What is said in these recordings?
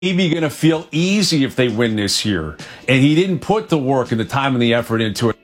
maybe going to feel easy if they win this year. And he didn't put the work and the time and the effort into it.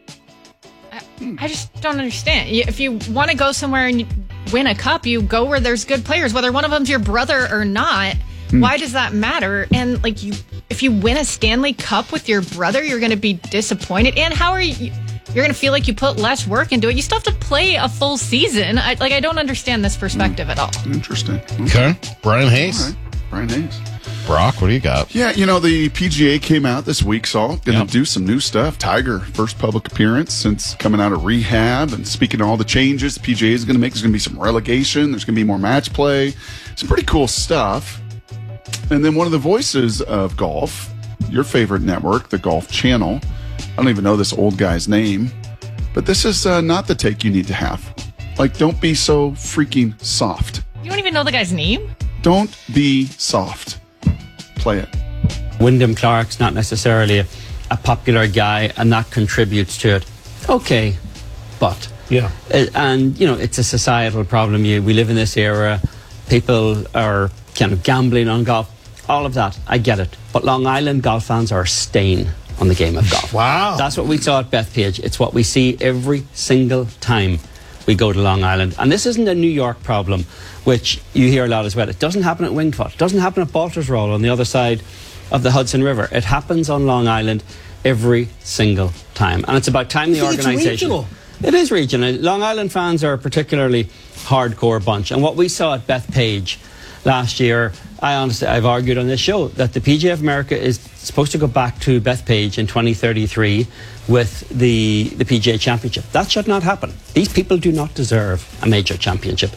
I just don't understand. If you want to go somewhere and you win a cup, you go where there's good players, whether one of them's your brother or not. Why does that matter? And if you win a Stanley Cup with your brother, you're going to be disappointed. And how are you? You're going to feel like you put less work into it. You still have to play a full season. I don't understand this perspective at all. Interesting. Okay. Brian Hayes. All right. Brian Hayes. Brock, what do you got? Yeah, the PGA came out this week, so going to do some new stuff. Tiger, first public appearance since coming out of rehab. And speaking of all the changes the PGA is going to make, there's going to be some relegation. There's going to be more match play. Some pretty cool stuff. And then one of the voices of golf, your favorite network, the Golf Channel. I don't even know this old guy's name, but this is not the take you need to have. Don't be so freaking soft. You don't even know the guy's name? Don't be soft. Play it. Wyndham Clark's not necessarily a popular guy, and that contributes to it. Okay, but yeah, and it's a societal problem. We live in this era. People are kind of gambling on golf. All of that, I get it. But Long Island golf fans are a stain on the game of golf. Wow, that's what we saw at Bethpage. It's what we see every single time we go to Long Island. And this isn't a New York problem, which you hear a lot as well. It doesn't happen at Wingfoot. It doesn't happen at Baltusrol on the other side of the Hudson River. It happens on Long Island every single time. And it's about time the organisation... It's regional. It is regional. Long Island fans are a particularly hardcore bunch. And what we saw at Bethpage last year, I've argued on this show that the PGA of America is supposed to go back to Bethpage in 2033 with the PGA Championship. That should not happen. These people do not deserve a major championship.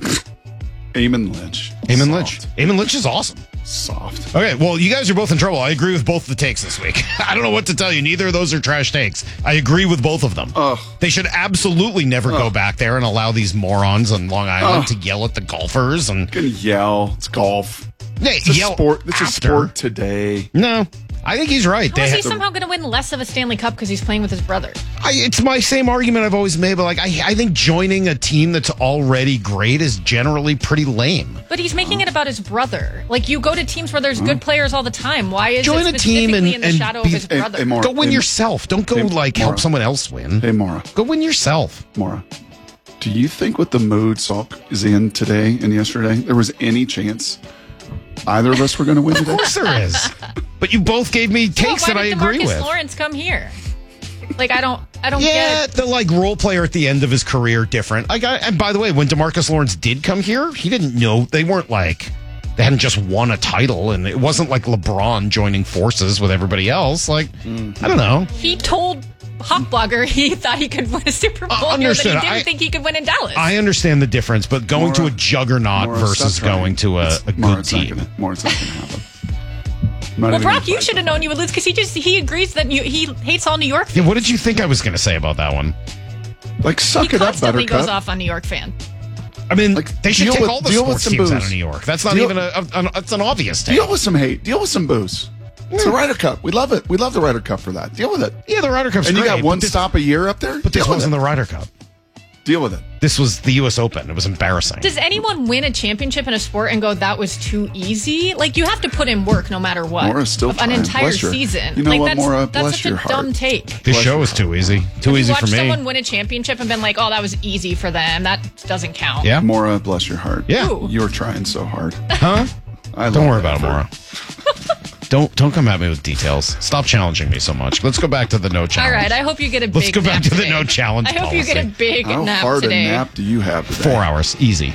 Eamon Lynch. Eamon Lynch is awesome. Soft. Okay, well, you guys are both in trouble. I agree with both the takes this week. I don't know what to tell you. Neither of those are trash takes. I agree with both of them. They should absolutely never go back there and allow these morons on Long Island to yell at the golfers. And gonna yell. It's golf. Yeah, it's a sport. It's a sport today. No, I think he's right. How is he somehow going to win less of a Stanley Cup because he's playing with his brother? It's my same argument I've always made, but I think joining a team that's already great is generally pretty lame. But he's making it about his brother. You go to teams where there's good players all the time. Why is join it a team in the shadow of his brother? Maura, go win yourself. Don't go help someone else win. Hey, Maura. Go win yourself. Maura, do you think with the mood Salk is in today and yesterday, there was any chance either of us were going to win today? Of course there is. But you both gave me takes that I agree with. Why did DeMarcus Lawrence come here? I don't get it. The role player at the end of his career different. And by the way, when DeMarcus Lawrence did come here, he didn't know they weren't they hadn't just won a title, and it wasn't like LeBron joining forces with everybody else. I don't know. He told Hawk Blogger he thought he could win a Super Bowl here, that he didn't think he could win in Dallas. I understand the difference, but going to a juggernaut versus going to a good team. It's not going to happen. Well, Brock, you should have known you would lose because he agrees that he hates all New York fans. Yeah, what did you think I was going to say about that one? Suck it up, Buttercup. He goes off on New York fan. I mean, they should take all the sports teams out of New York. That's not even it's an obvious take. Deal with some hate. Deal with some booze. It's the Ryder Cup. We love it. We love the Ryder Cup for that. Deal with it. Yeah, the Ryder Cup's great. And you got one stop a year up there? But this wasn't the Ryder Cup. Deal with it. This was the U.S. Open. It was embarrassing. Does anyone win a championship in a sport and go, that was too easy? You have to put in work no matter what. Maura's still an entire season. You know what, Maura? That's such a dumb take. This show was too easy. Too easy for me. Have you watched someone win a championship and been like, oh, that was easy for them? That doesn't count. Yeah. Maura, bless your heart. Yeah. Ooh. You're trying so hard. Huh? Don't worry about it, Maura. Don't come at me with details. Stop challenging me so much. Let's go back to the no challenge. All right, I hope you get a big nap. Let's go back to the no challenge I hope you get a big How nap hard today. a nap do you have today? 4 hours. Easy.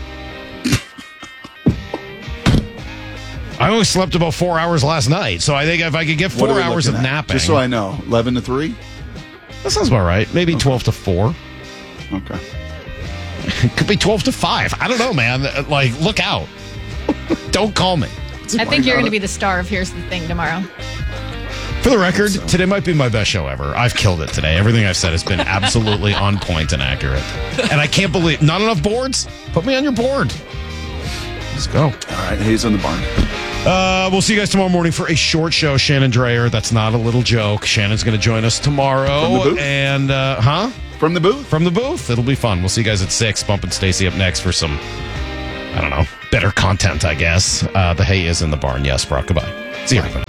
I only slept about 4 hours last night, so I think if I could get 4 hours of napping. Just so I know, 11 to 3? That sounds about right. Maybe 12 to 4. Okay. It could be 12 to 5. I don't know, man. Look out. Don't call me. I think you're going to be the star of Here's the Thing tomorrow. For the record, today might be my best show ever. I've killed it today. Everything I've said has been absolutely on point and accurate. And I can't believe... Not enough boards? Put me on your board. Let's go. All right, Hayes on the barn. We'll see you guys tomorrow morning for a short show. Shannon Dreyer. That's not a little joke. Shannon's going to join us tomorrow. From the booth? And, From the booth? From the booth. It'll be fun. We'll see you guys at 6. Bump and Stacy up next for some, I don't know, better content, I guess. The hay is in the barn. Yes, Brock. Goodbye. See you, everybody.